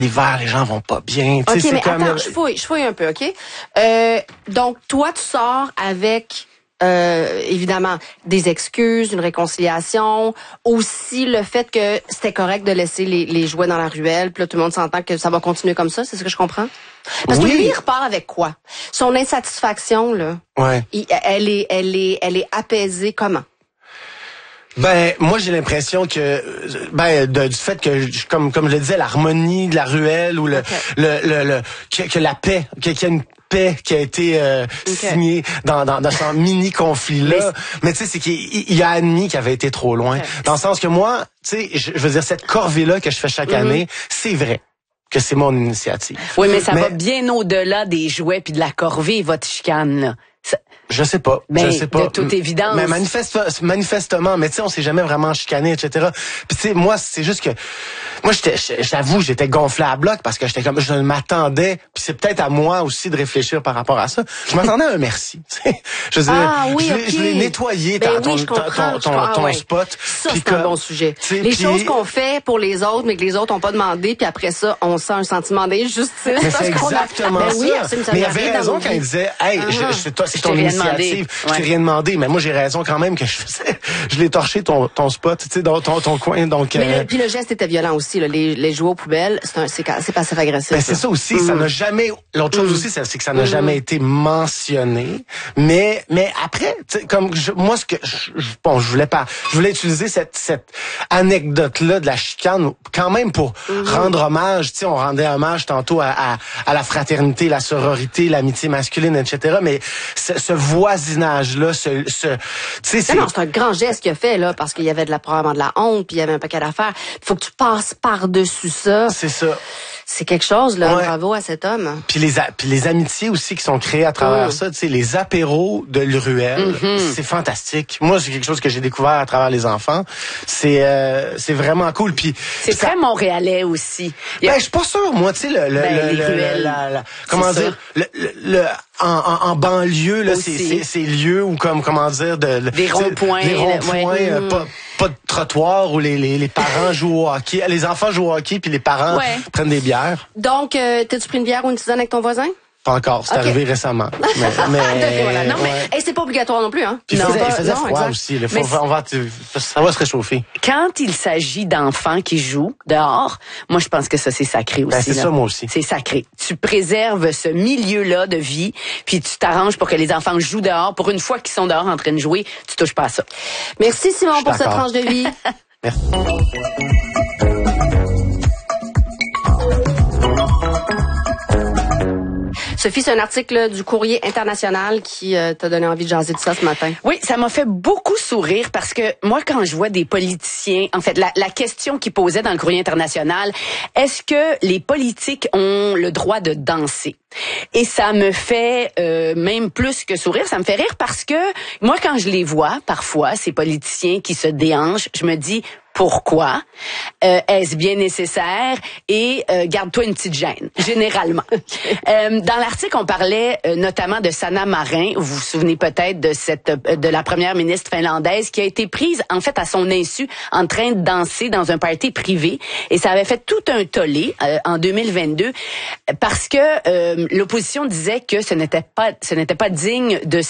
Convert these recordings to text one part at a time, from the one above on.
l'hiver, les gens vont pas bien. OK, c'est mais comme... attends, je fouille un peu, OK? Donc, toi, tu sors avec... évidemment, des excuses, une réconciliation, aussi le fait que c'était correct de laisser les jouets dans la ruelle, puis là, tout le monde s'entend que ça va continuer comme ça, c'est ce que je comprends? Parce que lui, il repart avec quoi? Son insatisfaction, là, Ouais. elle est apaisée comment? Ben, moi, j'ai l'impression que, du fait que, comme je le disais, l'harmonie de la ruelle ou que la paix, qu'il y a une paix qui a été signée dans ce mini conflit-là. Mais tu sais, c'est qu'il a admis qu'il avait été trop loin. Dans le sens que moi, tu sais, je veux dire, cette corvée-là que je fais chaque année, c'est vrai que c'est mon initiative. Oui, mais ça va bien au-delà des jouets puis de la corvée, votre chicane, là. Je sais pas. Ben, je sais pas. de toute évidence. Mais manifestement, mais tu sais, on s'est jamais vraiment chicané, etc. Puis tu sais, moi, c'est juste que, moi, j'avoue, j'étais gonflé à bloc parce que j'étais comme, je m'attendais, puis c'est peut-être à moi aussi de réfléchir par rapport à ça. Je m'attendais à un merci. Je veux dire, je l'ai nettoyé, ton spot. Ça, c'est un bon sujet. Les choses qu'on fait pour les autres, mais que les autres n'ont pas demandé, puis après ça, on sent un sentiment d'injustice. Mais c'est exactement ça. Oui, mais il avait raison quand il disait, hey, c'est ton initiative. Je t'ai rien demandé, mais moi j'ai raison quand même que je l'ai torché ton spot, tu sais, ton coin, donc. Mais puis le geste était violent aussi, là, les jouets aux poubelles, c'est passif agressif. Ben c'est ça aussi, ça n'a jamais. L'autre chose aussi, c'est que ça n'a jamais été mentionné, mais après, comme moi ce que je voulais utiliser cette anecdote là de la chicane quand même pour rendre hommage, tu sais, on rendait hommage tantôt à la fraternité, la sororité, l'amitié masculine, etc. Mais ce voisinage-là, tu sais, c'est un grand geste qu'il a fait, là, parce qu'il y avait probablement de la honte, puis il y avait un paquet d'affaires. Il faut que tu passes par-dessus ça. C'est ça. C'est quelque chose, là. Ouais. Bravo à cet homme. Puis les amitiés aussi qui sont créées à travers ça, tu sais, les apéros de l'Ruelle, c'est fantastique. Moi, c'est quelque chose que j'ai découvert à travers les enfants. C'est vraiment cool. Puis c'est très montréalais aussi. Ben, je suis pas sûr, moi, tu sais, comment dire, en banlieue, là, ces lieux où, comment dire, des ronds-points, pas de trottoir où les parents jouent au hockey, les enfants jouent au hockey puis les parents prennent des bières. Donc, t'as-tu pris une bière ou une tisane avec ton voisin? Pas encore, c'est arrivé récemment. Mais voilà. Non, mais c'est pas obligatoire non plus, hein. Puis il faisait froid aussi. Ça va se réchauffer. Quand il s'agit d'enfants qui jouent dehors, moi je pense que ça c'est sacré aussi. C'est ça moi aussi. C'est sacré. Tu préserves ce milieu-là de vie, puis tu t'arranges pour que les enfants jouent dehors. Pour une fois qu'ils sont dehors en train de jouer, tu touches pas à ça. Merci Simon pour cette tranche de vie. Merci. Sophie, c'est un article du Courrier international qui t'a donné envie de jaser de ça ce matin. Oui, ça m'a fait beaucoup sourire parce que moi, quand je vois des politiciens, en fait, la question qu'ils posaient dans le Courrier international, est-ce que les politiques ont le droit de danser? Et ça me fait même plus que sourire, ça me fait rire parce que moi, quand je les vois, parfois, ces politiciens qui se déhanchent, je me dis... Pourquoi? Est-ce bien nécessaire? Et garde-toi une petite gêne, généralement. Dans l'article, on parlait notamment de Sanna Marin. Vous vous souvenez peut-être de la première ministre finlandaise qui a été prise, en fait, à son insu, en train de danser dans un party privé. Et ça avait fait tout un tollé en 2022 parce que l'opposition disait que ce n'était pas digne de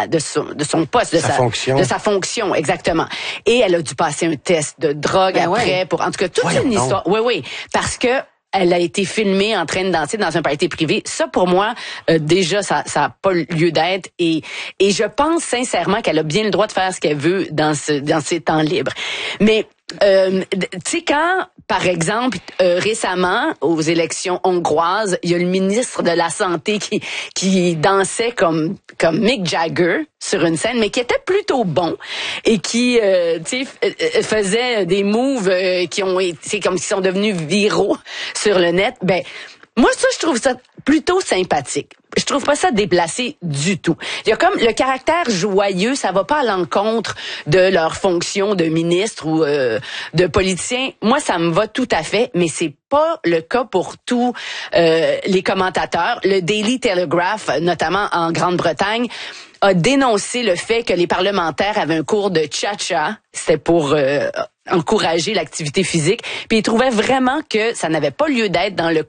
son poste, de sa fonction, exactement. Et elle a dû passer un test de drogue après pour en tout cas toute une histoire. Oui, parce que elle a été filmée en train de danser dans un party privé. Ça, pour moi, déjà, ça a pas lieu d'être. Et je pense sincèrement qu'elle a bien le droit de faire ce qu'elle veut dans ses temps libres. Mais tu sais, quand, par exemple, récemment, aux élections hongroises, il y a le ministre de la Santé qui dansait comme Mick Jagger sur une scène, mais qui était plutôt bon et qui, tu sais, faisait des moves qui sont devenus viraux sur le net. Ben, moi, ça, je trouve ça plutôt sympathique. Je trouve pas ça déplacé du tout. Il y a comme le caractère joyeux, ça va pas à l'encontre de leur fonction de ministre ou de politicien. Moi, ça me va tout à fait, mais c'est pas le cas pour tous les commentateurs. Le Daily Telegraph, notamment en Grande-Bretagne, a dénoncé le fait que les parlementaires avaient un cours de cha-cha. C'était pour encourager l'activité physique. Puis ils trouvaient vraiment que ça n'avait pas lieu d'être dans le